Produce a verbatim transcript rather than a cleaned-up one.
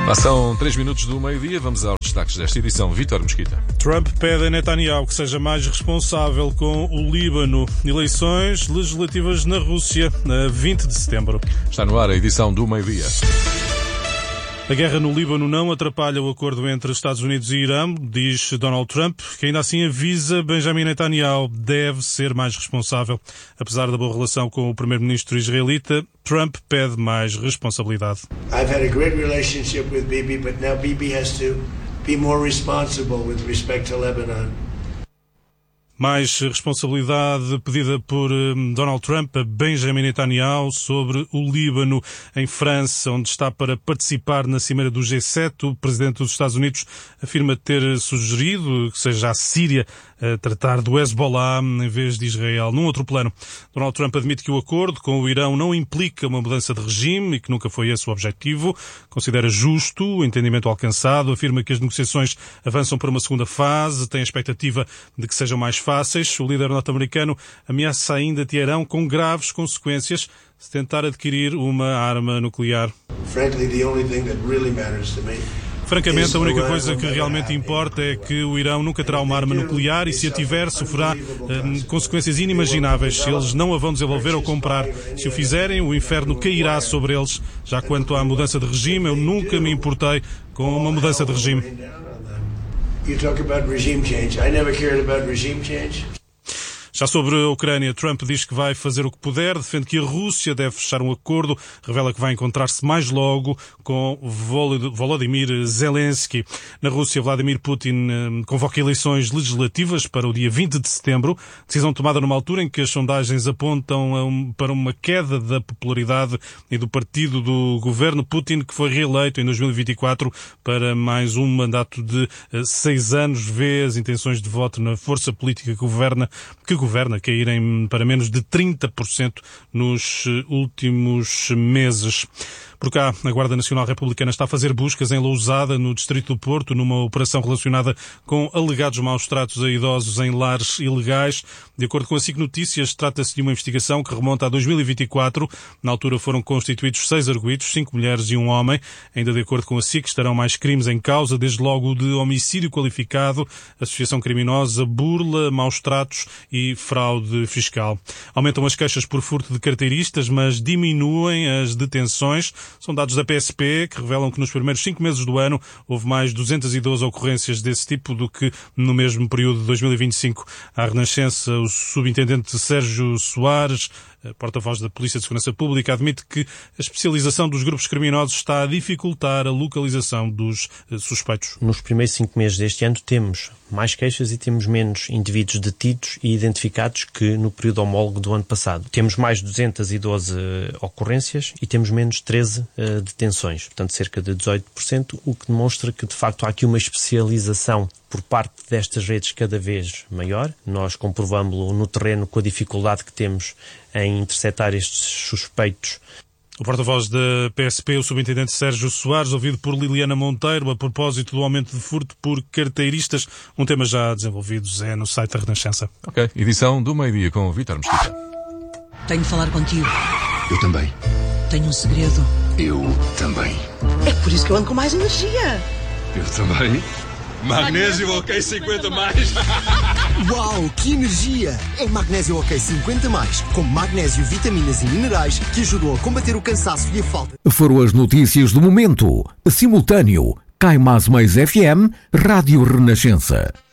São três minutos do meio-dia, vamos aos destaques desta edição. Vítor Mesquita. Trump pede a Netanyahu que seja mais responsável com o Líbano. Eleições legislativas na Rússia, a vinte de setembro. Está no ar a edição do meio-dia. A guerra no Líbano não atrapalha o acordo entre Estados Unidos e Irão, diz Donald Trump, que ainda assim avisa Benjamin Netanyahu deve ser mais responsável. Apesar da boa relação com o primeiro-ministro israelita, Trump pede mais responsabilidade. I've had a great relationship with Bibi, but now Bibi has to be more responsible with respect to Lebanon. Mais responsabilidade pedida por Donald Trump a Benjamin Netanyahu sobre o Líbano. Em França, onde está para participar na Cimeira do G sete, o presidente dos Estados Unidos afirma ter sugerido que seja a Síria a tratar do Hezbollah em vez de Israel. Num outro plano, Donald Trump admite que o acordo com o Irão não implica uma mudança de regime e que nunca foi esse o objetivo. Considera justo o entendimento alcançado, afirma que as negociações avançam para uma segunda fase, tem a expectativa de que sejam mais fáceis. O líder norte-americano ameaça ainda Teherão com graves consequências se tentar adquirir uma arma nuclear. Francamente, a única coisa que realmente importa é que o Irão nunca terá uma arma nuclear e, se a tiver, sofrerá eh, consequências inimagináveis. Eles não a vão desenvolver ou comprar. Se o fizerem, o inferno cairá sobre eles. Já quanto à mudança de regime, eu nunca me importei com uma mudança de regime. You talk about regime change. I never cared about regime change. Já sobre a Ucrânia, Trump diz que vai fazer o que puder, defende que a Rússia deve fechar um acordo, revela que vai encontrar-se mais logo com Volodymyr Zelensky. Na Rússia, Vladimir Putin convoca eleições legislativas para o dia vinte de setembro, decisão tomada numa altura em que as sondagens apontam para uma queda da popularidade e do partido do governo. Putin, que foi reeleito em dois mil e vinte e quatro para mais um mandato de seis anos, vê as intenções de voto na força política que governa, que governa governa caírem para menos de trinta por cento nos últimos meses. Por cá, a Guarda Nacional Republicana está a fazer buscas em Lousada, no distrito do Porto, numa operação relacionada com alegados maus tratos a idosos em lares ilegais. De acordo com a S I C Notícias, trata-se de uma investigação que remonta a dois mil e vinte e quatro. Na altura foram constituídos seis arguidos, cinco mulheres e um homem. Ainda de acordo com a S I C, estarão mais crimes em causa, desde logo de homicídio qualificado, associação criminosa, burla, maus tratos e fraude fiscal. Aumentam as queixas por furto de carteiristas, mas diminuem as detenções. São dados da P S P que revelam que nos primeiros cinco meses do ano houve mais duzentas e doze ocorrências desse tipo do que no mesmo período de dois mil e vinte e cinco. À Renascença, o subintendente Sérgio Soares, porta-voz da Polícia de Segurança Pública, admite que a especialização dos grupos criminosos está a dificultar a localização dos suspeitos. Nos primeiros cinco meses deste ano temos mais queixas e temos menos indivíduos detidos e identificados que no período homólogo do ano passado. Temos mais duzentas e doze ocorrências e temos menos treze uh, detenções, portanto cerca de dezoito por cento, o que demonstra que de facto há aqui uma especialização por parte destas redes cada vez maior. Nós comprovamos-lo no terreno com a dificuldade que temos em interceptar estes suspeitos. O porta-voz da P S P, o subintendente Sérgio Soares, ouvido por Liliana Monteiro, a propósito do aumento de furto por carteiristas, um tema já desenvolvido, Zé, no site da Renascença. Ok, edição do meio-dia com o Vítor Mesquita. Tenho de falar contigo. Eu também. Tenho um segredo. Eu também. É por isso que eu ando com mais energia. Eu também. Magnésio OK cinquenta mais. Uau, que energia! É Magnésio OK cinquenta mais, com magnésio, vitaminas e minerais que ajudam a combater o cansaço e a falta. Foram as notícias do momento. Simultâneo. Caimás Mais F M, Rádio Renascença.